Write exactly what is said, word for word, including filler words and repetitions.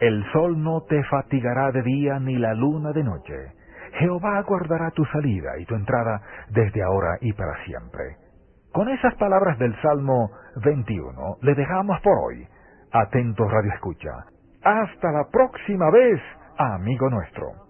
El sol no te fatigará de día ni la luna de noche. Jehová guardará tu salida y tu entrada desde ahora y para siempre. Con esas palabras del Salmo veintiuno le dejamos por hoy. Atento Radio Escucha. Hasta la próxima vez, amigo nuestro.